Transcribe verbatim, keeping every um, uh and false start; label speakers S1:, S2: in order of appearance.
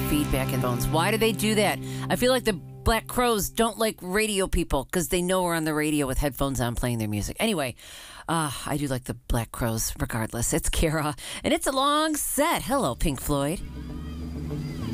S1: feedback in phones. Why do they do that? I feel like the Black Crowes don't like radio people because they know we're on the radio with headphones on playing their music. Anyway, uh, I do like the Black Crowes regardless. It's Kara, and it's a long set. Hello, Pink Floyd.